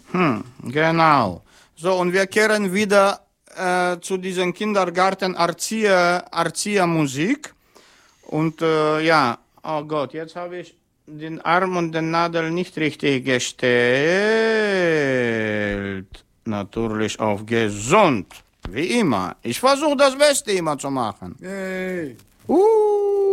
Genau. So, und wir kehren wieder zu diesem Kindergarten-Erzieher-Musik. Und ja, oh Gott, jetzt habe ich den Arm und den Nadel nicht richtig gestellt. Natürlich auf gesund. Wie immer. Ich versuche das Beste immer zu machen. Hey.